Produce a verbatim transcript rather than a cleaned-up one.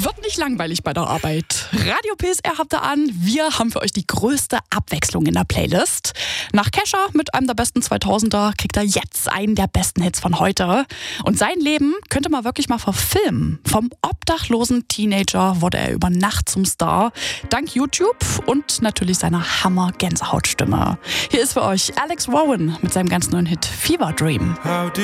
Wird nicht langweilig bei der Arbeit. Radio P S R habt ihr an. Wir haben für euch die größte Abwechslung in der Playlist. Nach Kesha mit einem der besten zweitausender kriegt er jetzt einen der besten Hits von heute. Und sein Leben könnte man wirklich mal verfilmen. Vom obdachlosen Teenager wurde er über Nacht zum Star. Dank YouTube und natürlich seiner Hammer-Gänsehautstimme. Hier ist für euch Alex Warren mit seinem ganz neuen Hit Fever Dream.